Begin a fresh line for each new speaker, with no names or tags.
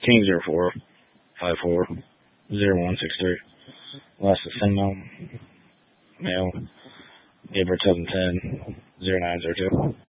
King 04540163. Last is female, male, April 2010, 0902.